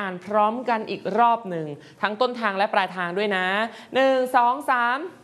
อ่านพร้อมกันอีกรอบหนึ่งทั้งต้นทางและปลายทางด้วยนะ1 2 3